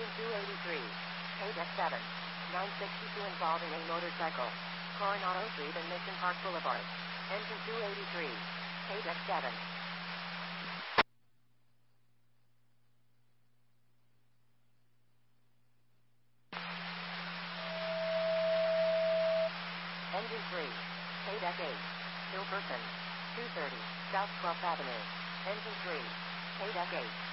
Engine 283. KDEX 7. 962 involving a motorcycle. Coronado Street and Mission Park Boulevard. Engine 283. KDEX 7. Engine 3. KDEX 8. Hill Person. 230. South 12th Avenue. Engine 3. KDEX 8.